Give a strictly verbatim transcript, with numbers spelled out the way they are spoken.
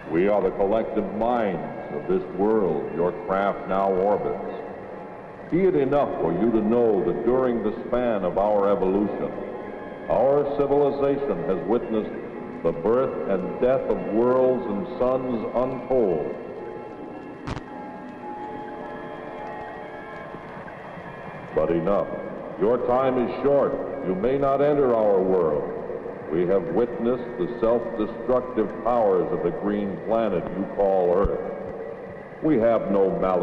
We are the collective minds of this world your craft now orbits. Be it enough for you to know that during the span of our evolution, our civilization has witnessed the birth and death of worlds and suns untold. But enough. Your time is short. You may not enter our world. We have witnessed the self-destructive powers of the green planet you call Earth. We have no malice.